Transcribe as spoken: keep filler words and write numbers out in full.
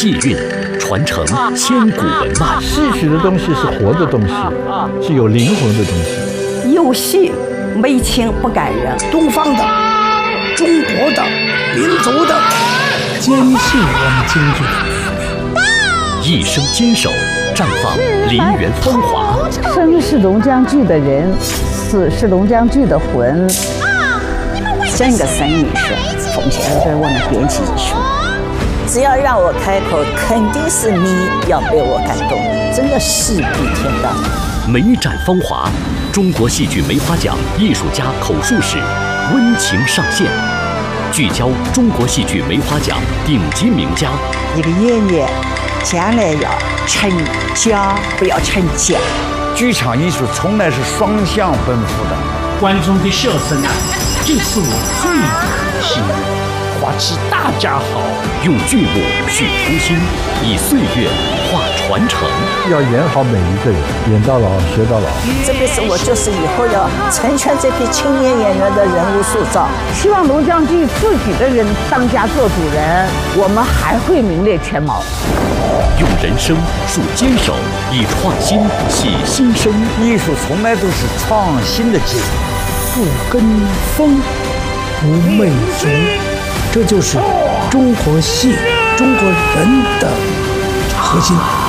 戏韵，传承千古文脉。 戏曲的东西是活的东西，是有灵魂的东西。 有戏没情不感人， 东方的、中国的、民族的， 坚信我们京剧的。 一生坚守，绽放梨园风华。 生是龙江剧的人，死是龙江剧的魂。 整个生意是奉献给我们编辑艺术。只要让我开口，肯定是你要被我感动，真的戏比天大。 梅展风华，中国戏剧梅花奖艺术家口述史温情上线，聚焦中国戏剧梅花奖顶级名家。 一个演员将来要成家，不要成家。 剧场艺术从来是双向奔赴的， 观众的笑声啊，就是我最大的心愿。 花期大家好， 用剧目续初心，以岁月化传承。 要演好每一个人，演到老学到老。 这辈子我就是以后要成全这批青年演员的人物塑造。 希望龙江剧自己的人当家做主人，我们还会名列前茅。 用人生树坚守，以创新洗新生。 艺术从来都是创新的结果。 不跟风，不媚俗，这就是中国戏、中国人的核心。